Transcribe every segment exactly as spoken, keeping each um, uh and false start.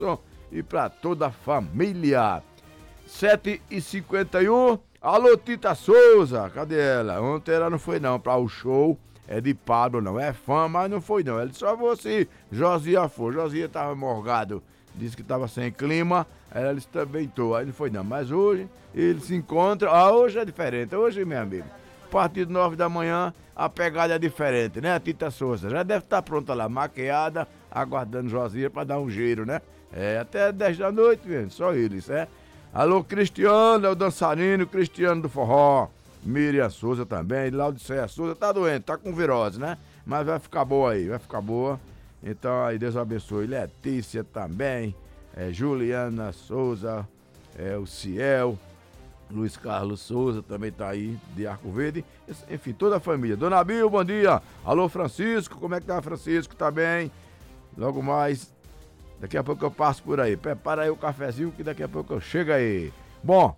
e para toda a família. sete e cinquenta e um, alô Tita Souza, cadê ela? Ontem ela não foi não para o show, é de Pablo, não é fã, mas não foi não. Ela só você, Josia foi, Josia tava morgado, disse que tava sem clima, ela disse também tô, aí não foi não. Mas hoje ele se encontra, ah, hoje é diferente, hoje meu amigo, a partir de nove da manhã a pegada é diferente, né, a Tita Souza? Já deve estar pronta lá, maquiada, aguardando Josia para dar um giro, né? É, até dez da noite, mesmo, só eles, é? Alô, Cristiano, é o dançarino, Cristiano do Forró. Miriam Souza também, Laudiceia Souza, tá doente, tá com virose, né? Mas vai ficar boa aí, vai ficar boa. Então aí, Deus abençoe. Letícia também, é, Juliana Souza, é, o Ciel, Luiz Carlos Souza também tá aí, de Arco Verde. Enfim, toda a família. Dona Bill, bom dia. Alô, Francisco, como é que tá, Francisco? Tá bem? Logo mais, daqui a pouco eu passo por aí. Prepara aí o cafezinho que daqui a pouco eu chego aí. Bom,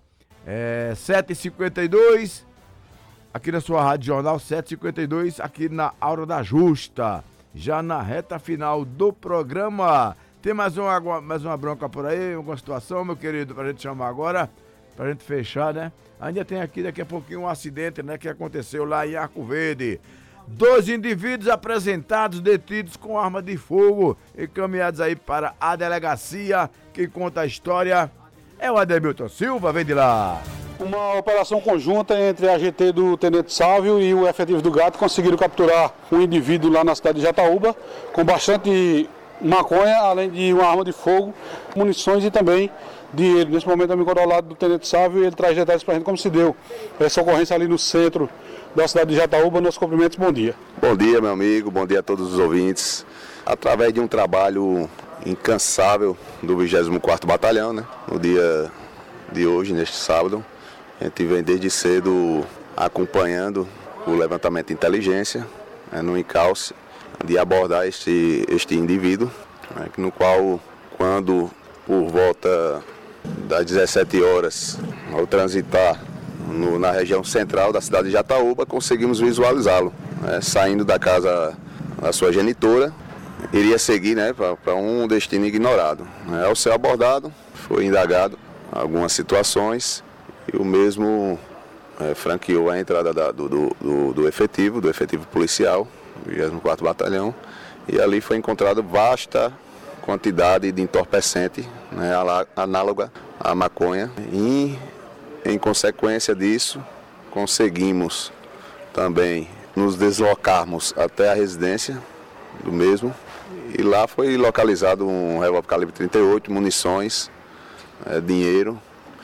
é sete e cinquenta e dois, aqui na sua Rádio Jornal, sete e cinquenta e dois, aqui na Aura da Justa. Já na reta final do programa. Tem mais uma, mais uma bronca por aí, alguma situação, meu querido, pra gente chamar agora, pra gente fechar, né? Ainda tem aqui daqui a pouquinho um acidente, né, que aconteceu lá em Arco Verde. Dois indivíduos apresentados detidos com arma de fogo, encaminhados aí para a delegacia. Quem conta a história é o Ademilton Silva, vem de lá. Uma operação conjunta entre a G T do Tenente Sávio e o efetivo do Gato conseguiram capturar um indivíduo lá na cidade de Jataúba com bastante maconha, além de uma arma de fogo, munições e também dinheiro. Nesse momento eu me encontro ao lado do Tenente Sávio e ele traz detalhes para a gente como se deu essa ocorrência ali no centro da cidade de Jataúba. Nossos cumprimentos, bom dia. Bom dia, meu amigo, bom dia a todos os ouvintes. Através de um trabalho incansável do vigésimo quarto Batalhão, né, no dia de hoje, neste sábado, a gente vem desde cedo acompanhando o levantamento de inteligência, né, no encalce de abordar este, este indivíduo, né, no qual, quando por volta das dezessete horas, ao transitar no, na região central da cidade de Jataúba, conseguimos visualizá-lo, né, saindo da casa da sua genitora, iria seguir, né, para um destino ignorado. Né. Ao ser abordado, foi indagado algumas situações e o mesmo é, franqueou a entrada da, do, do, do efetivo, do efetivo policial, vigésimo quarto Batalhão, e ali foi encontrada vasta quantidade de entorpecente, né, análoga à maconha, e em consequência disso conseguimos também nos deslocarmos até a residência do mesmo, e lá foi localizado um revólver calibre trinta e oito, munições, é, dinheiro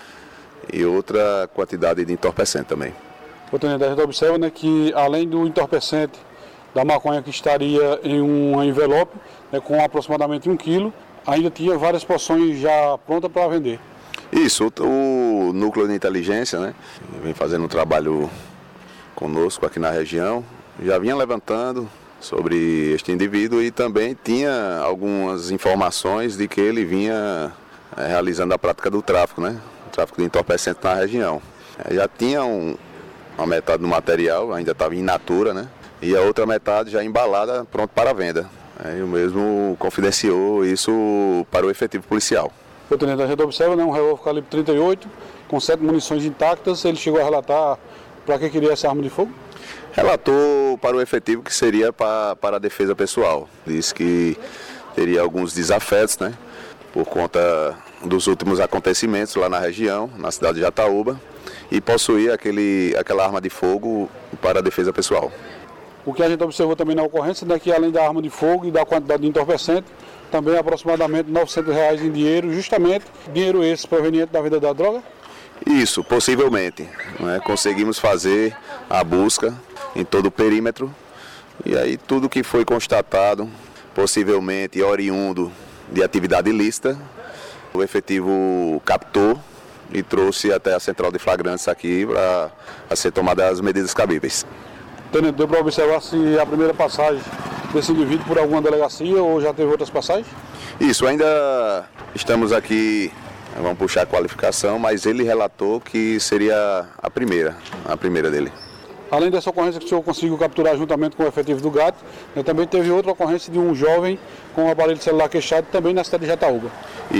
e outra quantidade de entorpecente também. O tenente, a gente observa, né, que além do entorpecente da maconha que estaria em um envelope, né, com aproximadamente um quilo, ainda tinha várias porções já prontas para vender. Isso, o, o núcleo de inteligência, né, vem fazendo um trabalho conosco aqui na região, já vinha levantando sobre este indivíduo e também tinha algumas informações de que ele vinha é, realizando a prática do tráfico, né, o tráfico de entorpecente na região. É, já tinha um, uma metade do material, ainda estava in natura, né, e a outra metade já embalada, pronto para a venda. É, eu mesmo confidenciou isso para o efetivo policial. O tenente, a gente observa, né, um revólver calibre trinta e oito, com sete munições intactas. Ele chegou a relatar para que queria essa arma de fogo? Relatou para o efetivo que seria para, para a defesa pessoal. Disse que teria alguns desafetos, né, por conta dos últimos acontecimentos lá na região, na cidade de Jataúba, e possuía aquele, aquela arma de fogo para a defesa pessoal. O que a gente observou também na ocorrência é que, além da arma de fogo e da quantidade de entorpecente, também aproximadamente novecentos reais em dinheiro, justamente dinheiro esse proveniente da venda da droga? Isso, possivelmente. Né? Conseguimos fazer a busca em todo o perímetro e aí tudo que foi constatado, possivelmente oriundo de atividade ilícita, o efetivo captou e trouxe até a central de flagrantes aqui para ser tomadas as medidas cabíveis. Tenente, deu para observar se a primeira passagem desse indivíduo por alguma delegacia ou já teve outras passagens? Isso, ainda estamos aqui, vamos puxar a qualificação, mas ele relatou que seria a primeira, a primeira dele. Além dessa ocorrência que o senhor conseguiu capturar juntamente com o efetivo do GAT, né, também teve outra ocorrência de um jovem com um aparelho celular queixado também na cidade de Jataúba.